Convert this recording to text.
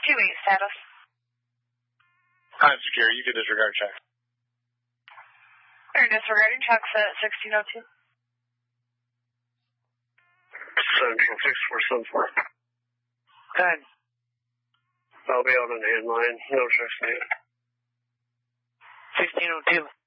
2-8 status. I'm secure. You can disregard check. We're disregarding checks at 1602. 76474. 10. I'll be out on the hand line. No checks made. 1602.